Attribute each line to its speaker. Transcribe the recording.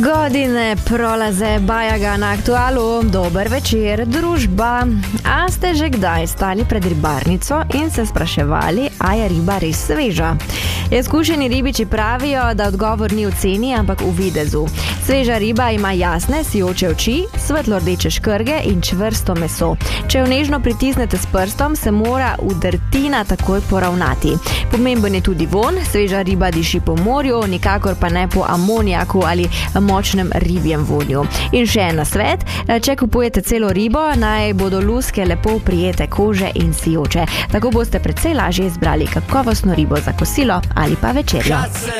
Speaker 1: Godine prolaze, Bajaga na Aktualu, dober večer, družba. A ste že kdaj stali pred ribarnico in se spraševali, a je riba res sveža? Izkušeni ribiči pravijo, da odgovor ni v ceni, ampak v videzu. Sveža riba ima jasne, sijoče oči, svetlo-rdeče škrge in čvrsto meso. Če jo nežno pritisnete s prstom, se mora udrtina takoj poravnati. Pomemben je tudi vonj, sveža riba diši po morju, nikakor pa ne po amonijaku ali močnem ribjem vonju. In še en nasvet, če kupujete celo ribo, naj bodo luske lepo prijete kože in sijoče. Tako boste precej lažje izbrali kakovostno ribo za kosilo ali pa večerjo.